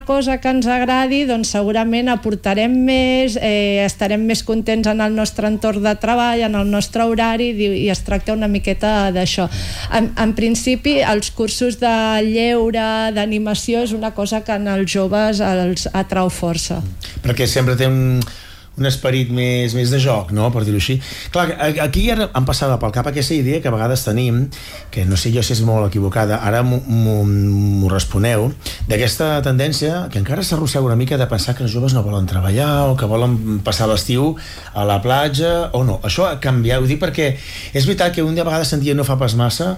cosa que ens agradi, doncs segurament aportarem més, estarem més contents en el nostre entorn de treball, en el nostre horari, i es tracta una miqueta d'això. En principi, els cursos de lleure, d'animació, és una cosa que en els joves els atrau força. Perquè sempre té un esperit més de joc, no?, per dir-ho així. Clar, aquí ara em passava pel cap aquesta idea que a vegades tenim, que no sé jo si és molt equivocada, ara m'ho responeu, d'aquesta tendència que encara s'arrossega una mica de pensar que els joves no volen treballar o que volen passar l'estiu a la platja, o no. Això ha canviat, ho dic perquè és veritat que un dia a vegades sentia no fa pas massa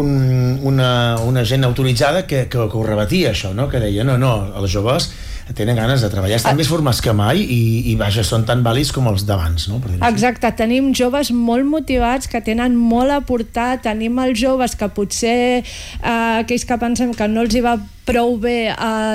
una gent autoritzada que ho rebatia, això, no?, que deia, no, els joves tenen ganes de treballar, estan més formats que mai i vaja, són tan vàlids com els d'abans, no? Exacte, tenim joves molt motivats que tenen molt a aportar, tenim els joves que potser aquells que pensem que no els hi va prou bé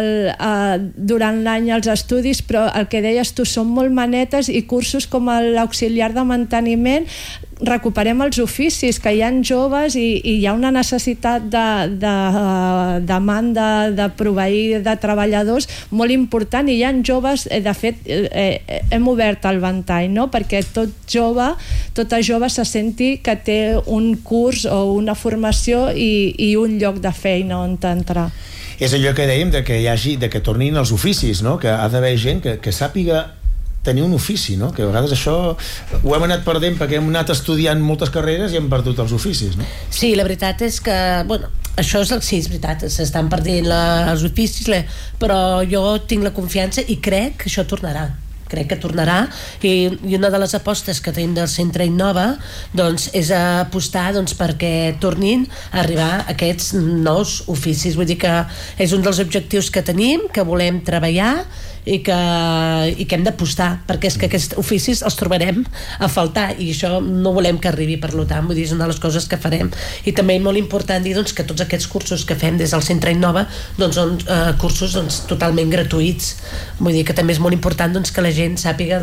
durant l'any els estudis, però el que deies tu, són molt manetes, i cursos com l'auxiliar de manteniment, recuperem els oficis, que hi ha joves i hi ha una necessitat de demanda de proveir de treballadors molt important, i hi ha joves, de fet hem obert el ventall, no?, perquè tota jove se senti que té un curs o una formació i un lloc de feina on entrar. És allò que dèiem de que tornin els oficis, no?, que ha d'haver gent que sàpiga tenir un ofici, no?, que a vegades això ho hem anat perdent perquè hem anat estudiant moltes carreres i hem perdut els oficis, no? Sí, la veritat és que, això sí, és veritat, s'estan perdent els oficis, però jo tinc la confiança i crec que això tornarà. Crec que tornarà, i una de les apostes que tenim del Centre Innova doncs és apostar perquè tornin a arribar aquests nous oficis. Vull dir que és un dels objectius que tenim, que volem treballar i que hem d'apostar, perquè és que aquests oficis els trobarem a faltar, i això no volem que arribi. Per tant, vull dir, és una de les coses que farem. I també molt important dir que tots aquests cursos que fem des del Centre Innova són cursos totalment gratuïts. Vull dir que també és molt important que la gent sàpiga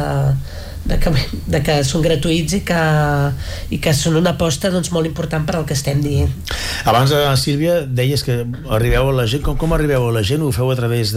que són gratuïts i que són una aposta molt important per al que estem dient. Abans, Sílvia, deies que arribeu a la gent. Com arribeu a la gent? Ho feu a través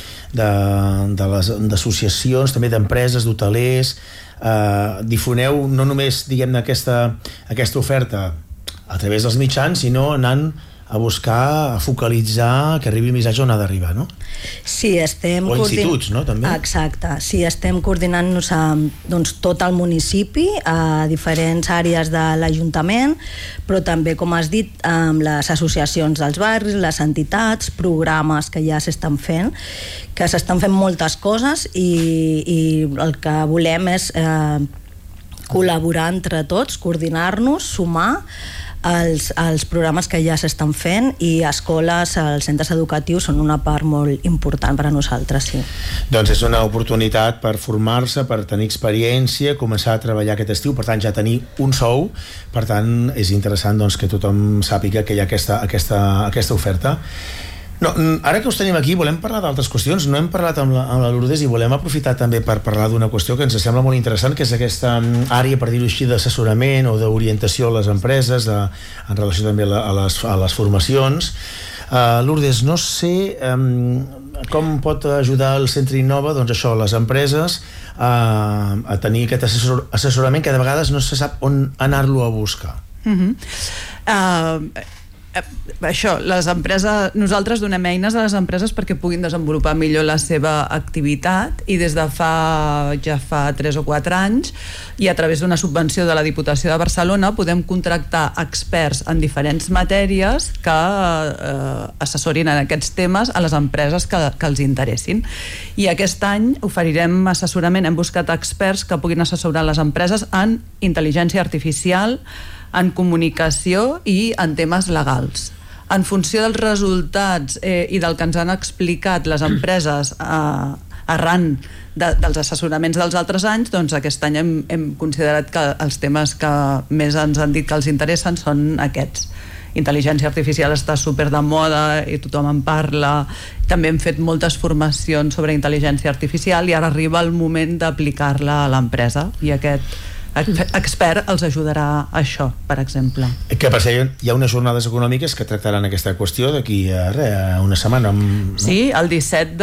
d'associacions, també d'empreses, d'hotelers, difoneu no només, diguem-ne, aquesta oferta a través dels mitjans, sinó anant a buscar, a focalitzar, que arribi el missatge on ha d'arribar, no? Sí, estem... O instituts, no?, també? Exacte, sí, estem coordinant-nos amb tot el municipi, a diferents àrees de l'Ajuntament, però també, com has dit, amb les associacions dels barris, les entitats, programes que ja s'estan fent, que s'estan fent moltes coses, i el que volem és col·laborar entre tots, coordinar-nos, sumar els programes que ja s'estan fent, i escoles, els centres educatius són una part molt important per a nosaltres, sí. Doncs és una oportunitat per formar-se, per tenir experiència, començar a treballar aquest estiu, per tant ja tenir un sou, per tant és interessant que tothom sàpiga que hi ha aquesta oferta. No, ara que us tenim aquí volem parlar d'altres qüestions. No hem parlat amb la Lourdes i volem aprofitar també per parlar d'una qüestió que ens sembla molt interessant, que és aquesta àrea, per dir-ho així, d'assessorament o d'orientació a les empreses, en relació també a les formacions. Lourdes, no sé com pot ajudar el Centre Innova, això, les empreses a tenir aquest assessorament que de vegades no se sap on anar-lo a buscar. Això, les empreses, nosaltres donem eines a les empreses perquè puguin desenvolupar millor la seva activitat, i des de ja fa 3 o 4 anys, i a través d'una subvenció de la Diputació de Barcelona, podem contractar experts en diferents matèries que assessorin en aquests temes a les empreses que els interessin. I aquest any oferirem assessorament, hem buscat experts que puguin assessorar les empreses en intel·ligència artificial, en comunicació i en temes legals. En funció dels resultats i del que ens han explicat les empreses arran dels assessoraments dels altres anys, doncs aquest any hem considerat que els temes que més ens han dit que els interessen són aquests. Intel·ligència artificial està super de moda i tothom en parla. També hem fet moltes formacions sobre intel·ligència artificial i ara arriba el moment d'aplicar-la a l'empresa, i aquest expert els ajudarà a això, per exemple. Que per ser, hi ha unes jornades econòmiques que tractaran aquesta qüestió d'aquí a una setmana. Sí, el 17